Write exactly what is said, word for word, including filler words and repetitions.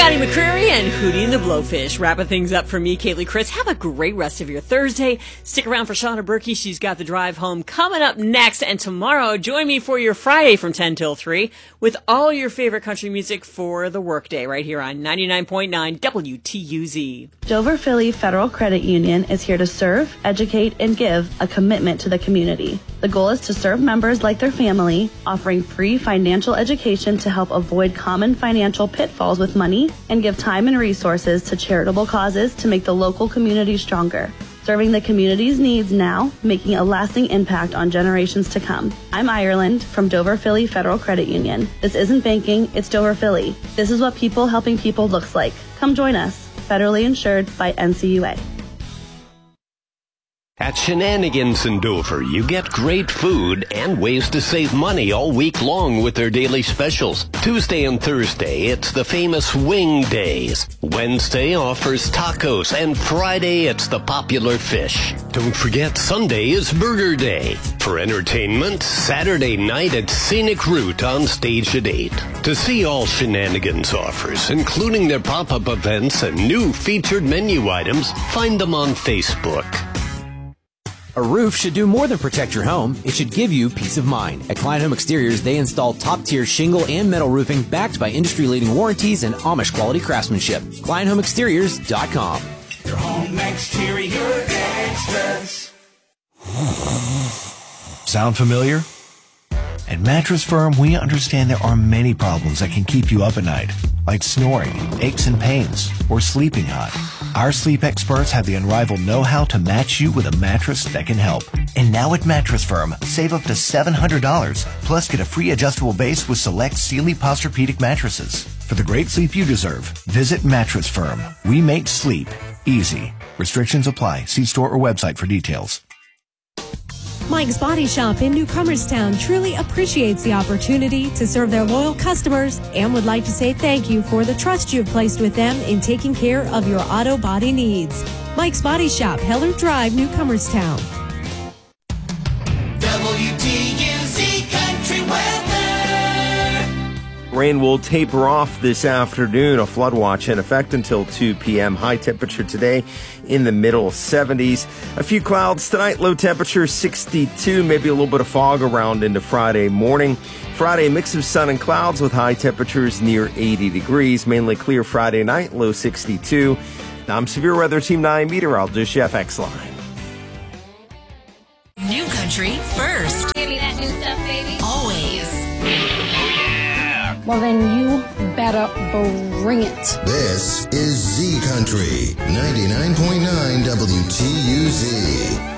Johnny McCreary and Hootie and the Blowfish. Wrapping things up for me, Kaylee Chris. Have a great rest of your Thursday. Stick around for Shauna Berkey. She's got the drive home coming up next. And tomorrow, join me for your Friday from ten till three with all your favorite country music for the workday right here on ninety-nine point nine W T U Z. Dover Philly Federal Credit Union is here to serve, educate, and give a commitment to the community. The goal is to serve members like their family, offering free financial education to help avoid common financial pitfalls with money and give time and resources to charitable causes to make the local community stronger. Serving the community's needs now, making a lasting impact on generations to come. I'm Ireland from Dover Philly Federal Credit Union. This isn't banking, it's Dover Philly. This is what people helping people looks like. Come join us. Federally insured by N C U A. At Shenanigans in Dover, you get great food and ways to save money all week long with their daily specials. Tuesday and Thursday, it's the famous Wing Days. Wednesday offers tacos, and Friday, it's the popular fish. Don't forget, Sunday is Burger Day. For entertainment, Saturday night at Scenic Route on stage at eight. To see all Shenanigans offers, including their pop-up events and new featured menu items, find them on Facebook. A roof should do more than protect your home. It should give you peace of mind. At Klein Home Exteriors, they install top-tier shingle and metal roofing backed by industry-leading warranties and Amish-quality craftsmanship. Klein Home Exteriors dot com. Your home exterior extras. Sound familiar? At Mattress Firm, we understand there are many problems that can keep you up at night, like snoring, aches and pains, or sleeping hot. Our sleep experts have the unrivaled know-how to match you with a mattress that can help. And now at Mattress Firm, save up to seven hundred dollars, plus get a free adjustable base with select Sealy Posturepedic mattresses. For the great sleep you deserve, visit Mattress Firm. We make sleep easy. Restrictions apply. See store or website for details. Mike's Body Shop in Newcomerstown truly appreciates the opportunity to serve their loyal customers and would like to say thank you for the trust you've placed with them in taking care of your auto body needs. Mike's Body Shop, Heller Drive, Newcomerstown. W T U Z Country Weather. Rain will taper off this afternoon. A flood watch in effect until two p.m. High temperature today in the middle seventies. A few clouds tonight. Low temperature sixty-two. Maybe a little bit of fog around into Friday morning. Friday, mix of sun and clouds with high temperatures near eighty degrees. Mainly clear Friday night. Low sixty-two. I'm Severe Weather Team nine meteorologist Jeff Exline. New country first. Give me that new stuff, baby. Always. Well, then you better bring it. This is Z Country, ninety-nine point nine W T U Z.